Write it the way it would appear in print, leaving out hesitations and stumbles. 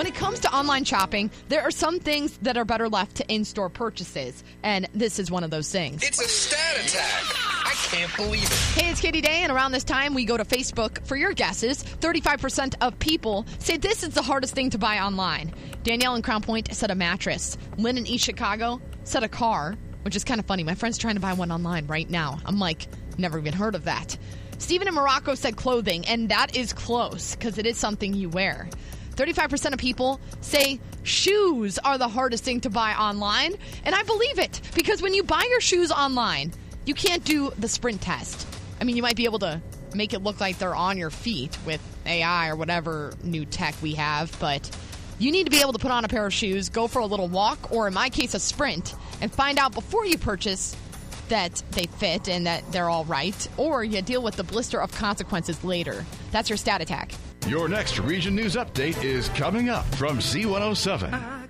When it comes to online shopping, there are some things that are better left to in-store purchases, and this is one of those things. It's a stat attack. I can't believe it. Hey, it's Katie Day, and around this time, we go to Facebook for your guesses. 35% of people say this is the hardest thing to buy online. Danielle in Crown Point said a mattress. Lynn in East Chicago said a car, which is kind of funny. My friend's trying to buy one online right now. I'm like, never even heard of that. Stephen in Morocco said clothing, and that is close because it is something you wear. 35% of people say shoes are the hardest thing to buy online, and I believe it because when you buy your shoes online, you can't do the sprint test. I mean, you might be able to make it look like they're on your feet with AI or whatever new tech we have, but you need to be able to put on a pair of shoes, go for a little walk, or in my case, a sprint, and find out before you purchase that they fit and that they're all right, or you deal with the blister of consequences later. That's your Stat Attack. Your next Region News Update is coming up from Z107.